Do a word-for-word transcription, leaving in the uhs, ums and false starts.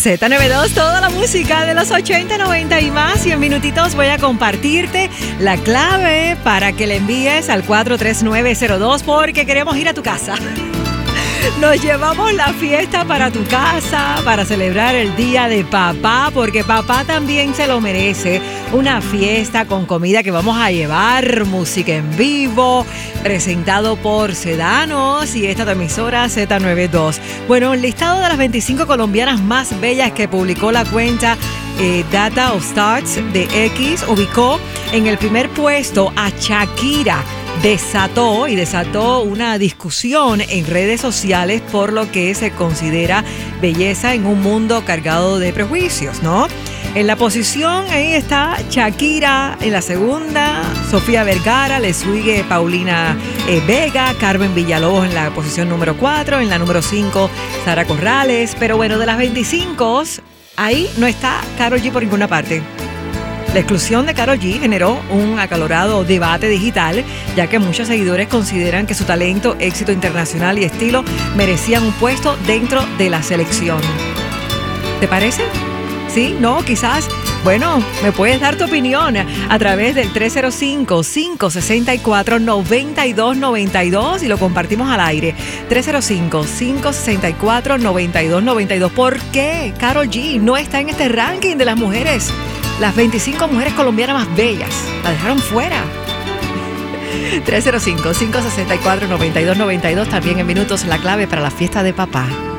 Z noventa y dos, toda la música de los ochenta, noventa y más. Y en minutitos voy a compartirte la clave para que le envíes al cuatro tres nueve cero dos porque queremos ir a tu casa. Nos llevamos la fiesta para tu casa, para celebrar el día de papá, porque papá también se lo merece. Una fiesta con comida que vamos a llevar, música en vivo, presentado por Sedanos y esta tu emisora Z noventa y dos. Bueno, el listado de las veinticinco colombianas más bellas que publicó la cuenta eh, Data of Stars de X ubicó en el primer puesto a Shakira. Desató y desató una discusión en redes sociales por lo que se considera belleza en un mundo cargado de prejuicios, ¿no? En la posición ahí está Shakira, en la segunda Sofía Vergara, le sigue Paulina eh, Vega, Carmen Villalobos en la posición número cuatro, en la número cinco Sara Corrales, pero bueno, de las veinticinco ahí no está Karol G por ninguna parte. La exclusión de Karol G generó un acalorado debate digital, ya que muchos seguidores consideran que su talento, éxito internacional y estilo merecían un puesto dentro de la selección. ¿Te parece? ¿Sí? ¿No? Quizás. Bueno, me puedes dar tu opinión a través del tres cero cinco, cinco seis cuatro, nueve dos nueve dos y lo compartimos al aire. tres cero cinco, cinco seis cuatro, nueve dos nueve dos. ¿Por qué Karol G no está en este ranking de las mujeres? Las veinticinco mujeres colombianas más bellas. La dejaron fuera. tres cero cinco, cinco seis cuatro, nueve dos nueve dos. También en minutos la clave para la fiesta de papá.